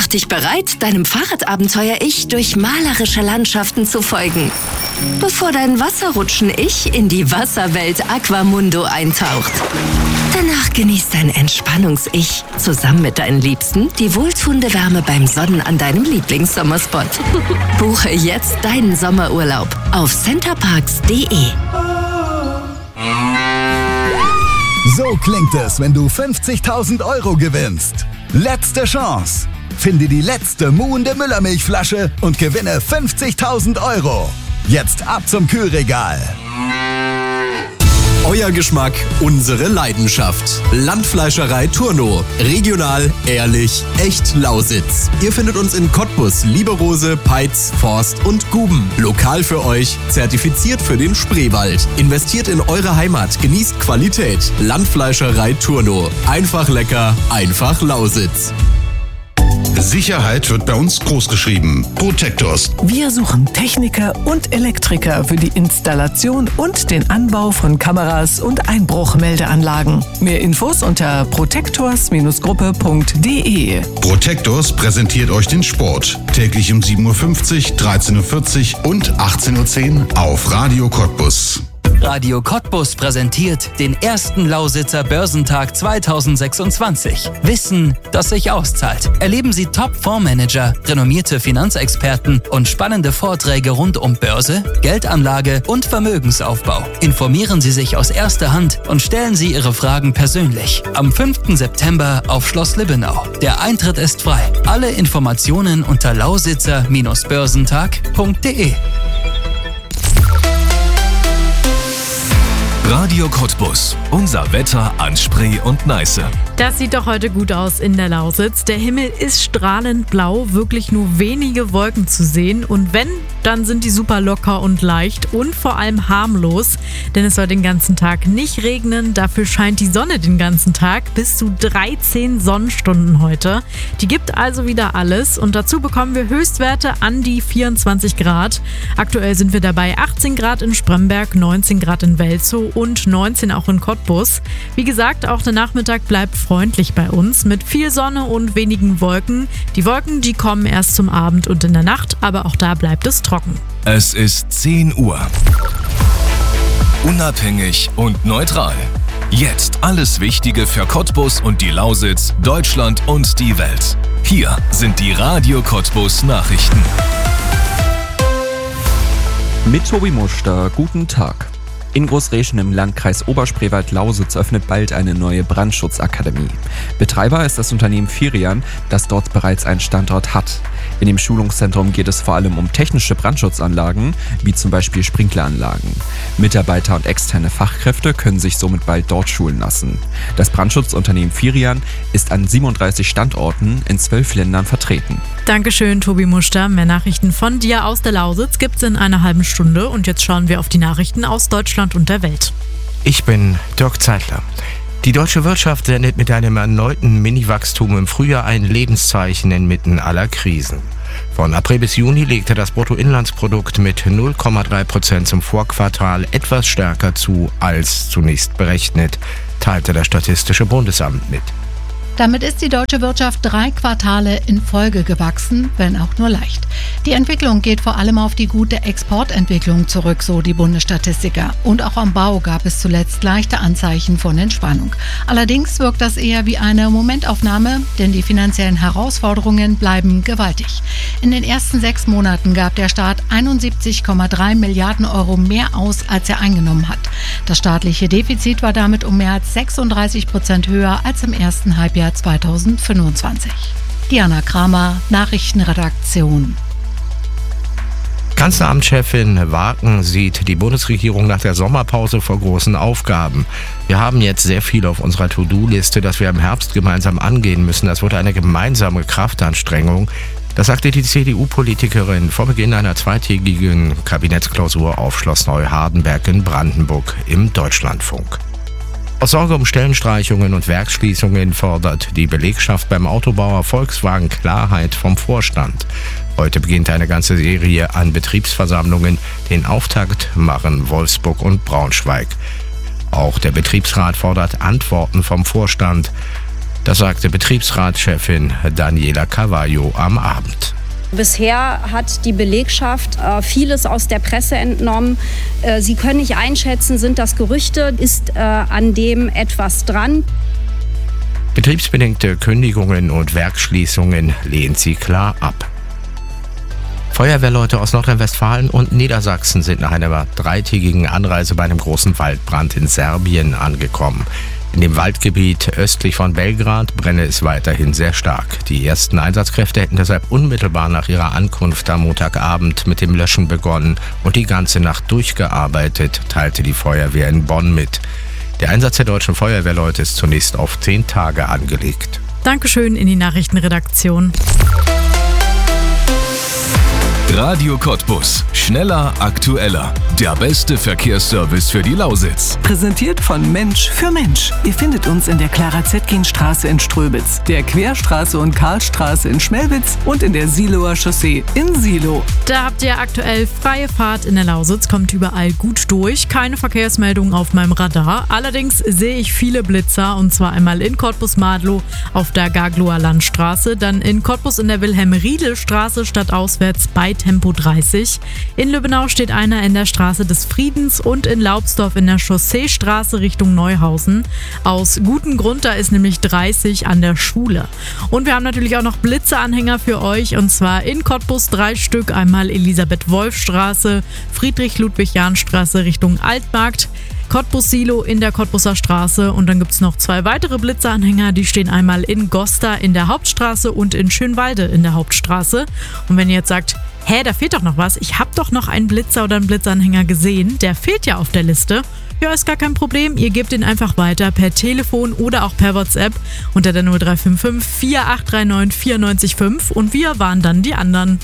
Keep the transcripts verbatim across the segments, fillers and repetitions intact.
dich bereit, deinem Fahrradabenteuer-Ich durch malerische Landschaften zu folgen, bevor dein Wasserrutschen-Ich in die Wasserwelt Aquamundo eintaucht. Danach genießt dein Entspannungs-Ich zusammen mit deinen Liebsten die wohltuende Wärme beim Sonnen an deinem Lieblingssommerspot. Buche jetzt deinen Sommerurlaub auf centerparks punkt de. So klingt es, wenn du fünfzigtausend Euro gewinnst. Letzte Chance. Finde die letzte muhende Müllermilchflasche und gewinne fünfzigtausend Euro. Jetzt ab zum Kühlregal. Euer Geschmack, unsere Leidenschaft. Landfleischerei Turno. Regional, ehrlich, echt Lausitz. Ihr findet uns in Cottbus, Lieberose, Peitz, Forst und Guben. Lokal für euch, zertifiziert für den Spreewald. Investiert in eure Heimat, genießt Qualität. Landfleischerei Turno. Einfach lecker, einfach Lausitz. Sicherheit wird bei uns großgeschrieben. Protectors. Wir suchen Techniker und Elektriker für die Installation und den Anbau von Kameras und Einbruchmeldeanlagen. Mehr Infos unter protectors Gruppe punkt de. Protectors präsentiert euch den Sport. Täglich um sieben Uhr fünfzig, dreizehn Uhr vierzig und achtzehn Uhr zehn auf Radio Cottbus. Radio Cottbus präsentiert den ersten Lausitzer Börsentag zweitausendsechsundzwanzig. Wissen, das sich auszahlt. Erleben Sie Top-Fondsmanager, renommierte Finanzexperten und spannende Vorträge rund um Börse, Geldanlage und Vermögensaufbau. Informieren Sie sich aus erster Hand und stellen Sie Ihre Fragen persönlich. Am fünften September auf Schloss Libbenau. Der Eintritt ist frei. Alle Informationen unter lausitzer Börsentag punkt de. Radio Cottbus. Unser Wetter an Spree und Neiße. Das sieht doch heute gut aus in der Lausitz. Der Himmel ist strahlend blau, wirklich nur wenige Wolken zu sehen. Und wenn, dann sind die super locker und leicht und vor allem harmlos. Denn es soll den ganzen Tag nicht regnen, dafür scheint die Sonne den ganzen Tag. Bis zu dreizehn Sonnenstunden heute. Die gibt also wieder alles. Und dazu bekommen wir Höchstwerte an die vierundzwanzig Grad. Aktuell sind wir dabei achtzehn Grad in Spremberg, neunzehn Grad in Welzow und neunzehn auch in Cottbus. Wie gesagt, auch der Nachmittag bleibt freundlich bei uns mit viel Sonne und wenigen Wolken. Die Wolken, die kommen erst zum Abend und in der Nacht, aber auch da bleibt es trocken. Es ist zehn Uhr. Unabhängig und neutral. Jetzt alles Wichtige für Cottbus und die Lausitz, Deutschland und die Welt. Hier sind die Radio Cottbus Nachrichten. Mit Tobi Muster, guten Tag. In Großreschen im Landkreis Oberspreewald-Lausitz öffnet bald eine neue Brandschutzakademie. Betreiber ist das Unternehmen Firian, das dort bereits einen Standort hat. In dem Schulungszentrum geht es vor allem um technische Brandschutzanlagen, wie zum Beispiel Sprinkleranlagen. Mitarbeiter und externe Fachkräfte können sich somit bald dort schulen lassen. Das Brandschutzunternehmen Firian ist an siebenunddreißig Standorten in zwölf Ländern vertreten. Dankeschön, Tobi Muster. Mehr Nachrichten von dir aus der Lausitz gibt's in einer halben Stunde. Und jetzt schauen wir auf die Nachrichten aus Deutschland und der Welt. Ich bin Dirk Zeitler. Die deutsche Wirtschaft sendet mit einem erneuten Mini-Wachstum im Frühjahr ein Lebenszeichen inmitten aller Krisen. Von April bis Juni legte das Bruttoinlandsprodukt mit null Komma drei Prozent zum Vorquartal etwas stärker zu als zunächst berechnet, teilte das Statistische Bundesamt mit. Damit ist die deutsche Wirtschaft drei Quartale in Folge gewachsen, wenn auch nur leicht. Die Entwicklung geht vor allem auf die gute Exportentwicklung zurück, so die Bundesstatistiker. Und auch am Bau gab es zuletzt leichte Anzeichen von Entspannung. Allerdings wirkt das eher wie eine Momentaufnahme, denn die finanziellen Herausforderungen bleiben gewaltig. In den ersten sechs Monaten gab der Staat einundsiebzig Komma drei Milliarden Euro mehr aus, als er eingenommen hat. Das staatliche Defizit war damit um mehr als sechsunddreißig Prozent höher als im ersten Halbjahr zweitausendfünfundzwanzig. Diana Kramer, Nachrichtenredaktion. Kanzleramtschefin Waken sieht die Bundesregierung nach der Sommerpause vor großen Aufgaben. Wir haben jetzt sehr viel auf unserer To-Do-Liste, das wir im Herbst gemeinsam angehen müssen. Das wird eine gemeinsame Kraftanstrengung. Das sagte die C D U-Politikerin vor Beginn einer zweitägigen Kabinettsklausur auf Schloss Neuhardenberg in Brandenburg im Deutschlandfunk. Aus Sorge um Stellenstreichungen und Werksschließungen fordert die Belegschaft beim Autobauer Volkswagen Klarheit vom Vorstand. Heute beginnt eine ganze Serie an Betriebsversammlungen. Den Auftakt machen Wolfsburg und Braunschweig. Auch der Betriebsrat fordert Antworten vom Vorstand. Das sagte Betriebsratschefin Daniela Carvalho am Abend. Bisher hat die Belegschaft äh, vieles aus der Presse entnommen. Äh, sie können nicht einschätzen, sind das Gerüchte, ist äh, an dem etwas dran. Betriebsbedingte Kündigungen und Werksschließungen lehnt sie klar ab. Feuerwehrleute aus Nordrhein-Westfalen und Niedersachsen sind nach einer dreitägigen Anreise bei einem großen Waldbrand in Serbien angekommen. In dem Waldgebiet östlich von Belgrad brenne es weiterhin sehr stark. Die ersten Einsatzkräfte hätten deshalb unmittelbar nach ihrer Ankunft am Montagabend mit dem Löschen begonnen und die ganze Nacht durchgearbeitet, teilte die Feuerwehr in Bonn mit. Der Einsatz der deutschen Feuerwehrleute ist zunächst auf zehn Tage angelegt. Dankeschön in die Nachrichtenredaktion. Radio Cottbus. Schneller, aktueller. Der beste Verkehrsservice für die Lausitz. Präsentiert von Mensch für Mensch. Ihr findet uns in der Clara-Zetkin-Straße in Ströbitz, der Querstraße und Karlstraße in Schmelwitz und in der Siloer Chaussee in Silo. Da habt ihr aktuell freie Fahrt in der Lausitz, kommt überall gut durch. Keine Verkehrsmeldungen auf meinem Radar. Allerdings sehe ich viele Blitzer, und zwar einmal in Cottbus-Madlow auf der Gagloer Landstraße, dann in Cottbus in der Wilhelm-Riedel-Straße stadtauswärts bei Tempo dreißig. In Lübbenau steht einer in der Straße des Friedens und in Laubsdorf in der Chausseestraße Richtung Neuhausen. Aus gutem Grund, da ist nämlich dreißig an der Schule. Und wir haben natürlich auch noch Blitzeanhänger für euch, und zwar in Cottbus drei Stück. Einmal Elisabeth-Wolf-Straße, Friedrich-Ludwig-Jahn-Straße Richtung Altmarkt, Cottbus-Silo in der Cottbuser Straße, und dann gibt es noch zwei weitere Blitzeranhänger, die stehen einmal in Gosta in der Hauptstraße und in Schönwalde in der Hauptstraße. Und wenn ihr jetzt sagt, hä, da fehlt doch noch was, ich habe doch noch einen Blitzer oder einen Blitzanhänger gesehen, der fehlt ja auf der Liste. Ja, ist gar kein Problem, ihr gebt ihn einfach weiter per Telefon oder auch per WhatsApp unter der null drei fünf fünf, vier acht drei neun, vier neun fünf, und wir waren dann die anderen.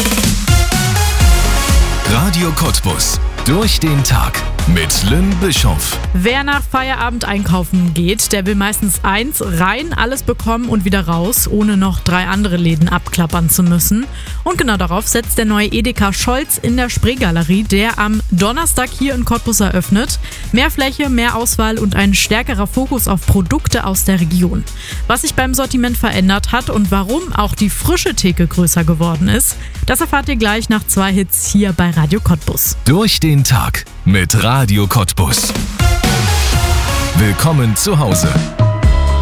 Radio Cottbus. Durch den Tag mit Lynn Bischoff. Wer nach Feierabend einkaufen geht, der will meistens eins, rein, alles bekommen und wieder raus, ohne noch drei andere Läden abklappern zu müssen. Und genau darauf setzt der neue Edeka Scholz in der Spreegalerie, der am Donnerstag hier in Cottbus eröffnet. Mehr Fläche, mehr Auswahl und ein stärkerer Fokus auf Produkte aus der Region. Was sich beim Sortiment verändert hat und warum auch die frische Theke größer geworden ist, das erfahrt ihr gleich nach zwei Hits hier bei Radio Cottbus. Durch den Tag mit Radio Cottbus. Willkommen zu Hause.